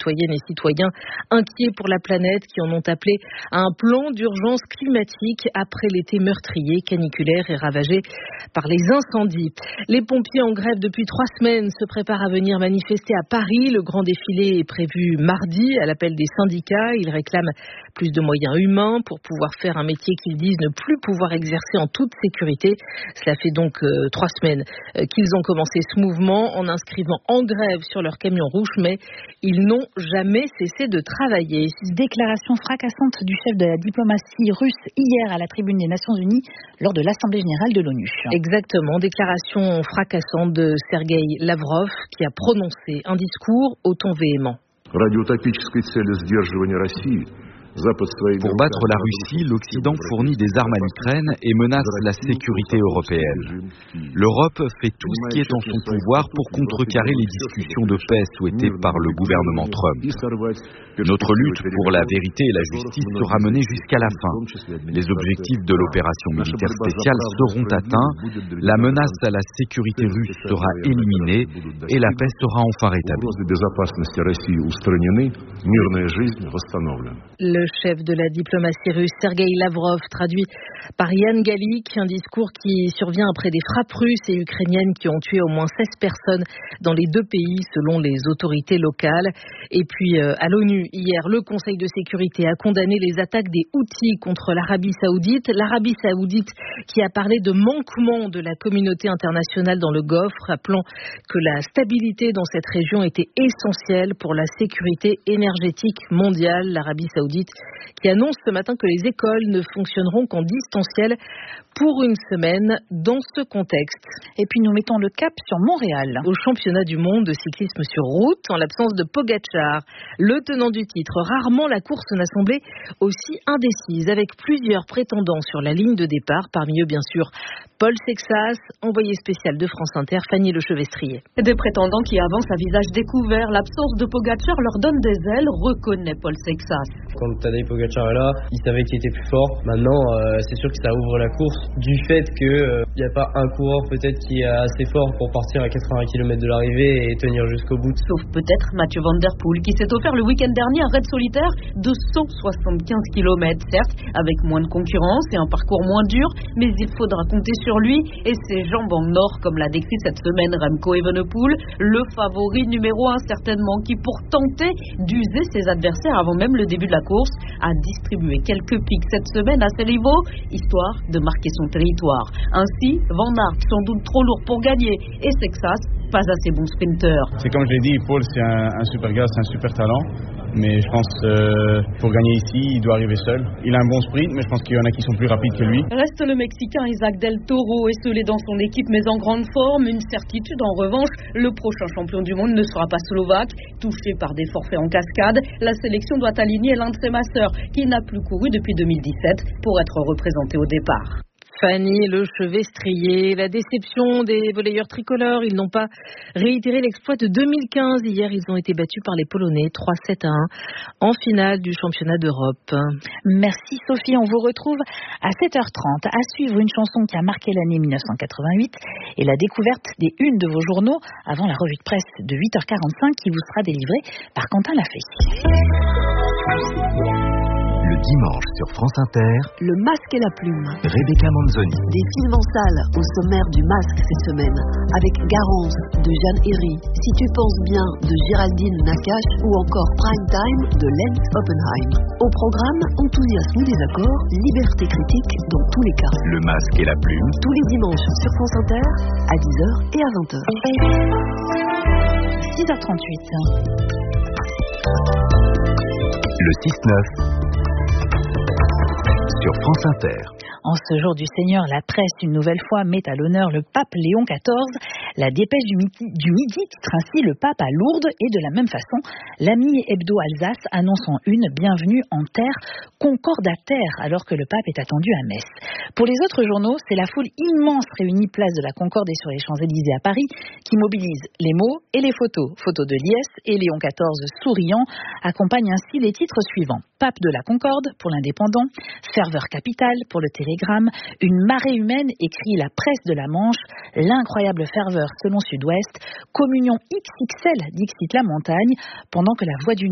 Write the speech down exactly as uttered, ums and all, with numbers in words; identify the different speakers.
Speaker 1: citoyennes et citoyens inquiets pour la planète qui en ont appelé à un plan d'urgence climatique après l'été meurtrier, caniculaire et ravagé par les incendies. Les pompiers en grève depuis trois semaines se préparent à venir manifester à Paris. Le grand défilé est prévu mardi à l'appel des syndicats. Ils réclament plus de moyens humains pour pouvoir faire un métier qu'ils disent ne plus pouvoir exercer en toute sécurité. Cela fait donc euh, trois semaines euh, qu'ils ont commencé ce mouvement en inscrivant en grève sur leur camion rouge, mais ils n'ont jamais cessé de travailler.
Speaker 2: Déclaration fracassante du chef de la diplomatie russe hier à la tribune des Nations Unies lors de l'Assemblée générale de l'ONU.
Speaker 1: Exactement, déclaration fracassante de Sergueï Lavrov qui a prononcé un discours au ton véhément.
Speaker 3: Pour battre la Russie, l'Occident fournit des armes à l'Ukraine et menace la sécurité européenne. L'Europe fait tout ce qui est en son pouvoir pour contrecarrer les discussions de paix souhaitées par le gouvernement Trump. Notre lutte pour la vérité et la justice sera menée jusqu'à la fin. Les objectifs de l'opération militaire spéciale seront atteints, la menace à la sécurité russe sera éliminée et la paix sera enfin rétablie.
Speaker 1: Le chef de la diplomatie russe, Sergueï Lavrov, traduit par Yann Galik, un discours qui survient après des frappes russes et ukrainiennes qui ont tué au moins seize personnes dans les deux pays, selon les autorités locales. Et puis, euh, à l'ONU, hier, le Conseil de sécurité a condamné les attaques des Houthis contre l'Arabie Saoudite. L'Arabie Saoudite qui a parlé de manquement de la communauté internationale dans le Golfe, rappelant que la stabilité dans cette région était essentielle pour la sécurité énergétique mondiale. L'Arabie Saoudite qui annonce ce matin que les écoles ne fonctionneront qu'en distanciel pour une semaine dans ce contexte.
Speaker 2: Et puis nous mettons le cap sur Montréal.
Speaker 1: Au championnat du monde de cyclisme sur route, en l'absence de Pogačar, le tenant du titre, rarement la course n'a semblé aussi indécise, avec plusieurs prétendants sur la ligne de départ, parmi eux bien sûr Paul Sexas, envoyé spécial de France Inter, Fanny Lechevestrier.
Speaker 4: Des prétendants qui avancent à visage découvert, l'absence de Pogačar leur donne des ailes, reconnaît Paul Sexas.
Speaker 5: Quand Tadej Pogačar est là, il savait qu'il était plus fort. Maintenant, euh, c'est sûr que ça ouvre la course. Du fait qu'il n'y euh, a pas un coureur peut-être qui est assez fort pour partir à quatre-vingts kilomètres de l'arrivée et tenir jusqu'au bout.
Speaker 4: Sauf peut-être Mathieu Van Der Poel qui s'est offert le week-end dernier un raid solitaire de cent soixante-quinze kilomètres. Certes, avec moins de concurrence et un parcours moins dur, mais il faudra compter sur lui et ses jambes en or, comme l'a décrit cette semaine Remco Evenepoel, le favori numéro un certainement, qui pour tenter d'user ses adversaires avant même le début de la course, a distribué quelques pics cette semaine à ses rivaux, histoire de marquer son territoire. Ainsi, Van Aert sans doute trop lourd pour gagner et Sexas pas assez bon sprinter.
Speaker 6: C'est comme je l'ai dit, Paul c'est un, un super gars, c'est un super talent, mais je pense euh, pour gagner ici, il doit arriver seul. Il a un bon sprint, mais je pense qu'il y en a qui sont plus rapides que lui.
Speaker 4: Reste le Mexicain Isaac Del Toro, esselé dans son équipe mais en grande forme. Une certitude en revanche, le prochain champion du monde ne sera pas slovaque. Touché par des forfaits en cascade, la sélection doit aligner l'un de ses masseurs qui n'a plus couru depuis deux mille dix-sept pour être représenté au départ.
Speaker 1: Fanny Lechevestrier, la déception des volleyeurs tricolores. Ils n'ont pas réitéré l'exploit de deux mille quinze. Hier, ils ont été battus par les Polonais trois sept à un en finale du championnat d'Europe.
Speaker 2: Merci Sophie, on vous retrouve à sept heures trente. À suivre une chanson qui a marqué l'année mille neuf cent quatre-vingt-huit et la découverte des unes de vos journaux avant la revue de presse de huit heures quarante-cinq qui vous sera délivrée par Quentin Lafay.
Speaker 7: Le dimanche sur France Inter,
Speaker 8: Le Masque et la Plume.
Speaker 7: Rebecca Manzoni.
Speaker 8: Des films en salle au sommaire du Masque cette semaine, avec Garance de Jeanne Herry, Si tu penses bien de Géraldine Nakache ou encore Prime Time de Lens Oppenheim. Au programme, enthousiasme ou désaccord, liberté critique dans tous les cas.
Speaker 7: Le Masque et la Plume.
Speaker 8: Tous les dimanches sur France Inter, à dix heures et à vingt heures.
Speaker 2: six heures trente-huit.
Speaker 7: Le six neuf. Sur France Inter.
Speaker 2: En ce jour du Seigneur, la presse, une nouvelle fois, met à l'honneur le pape Léon quatorze. La dépêche du midi, du midi titre ainsi le pape à Lourdes et de la même façon, l'ami Hebdo Alsace annonce en une bienvenue en terre concordataire alors que le pape est attendu à Metz. Pour les autres journaux, c'est la foule immense réunie place de la Concorde et sur les Champs-Élysées à Paris qui mobilise les mots et les photos. Photos de Liesse et Léon quatorze souriant accompagnent ainsi les titres suivants. Pape de la Concorde pour l'Indépendant, ferveur capitale pour le Télégramme, une marée humaine écrit la presse de la Manche, l'incroyable ferveur selon Sud-Ouest, communion X X L dixit la montagne, pendant que la voix du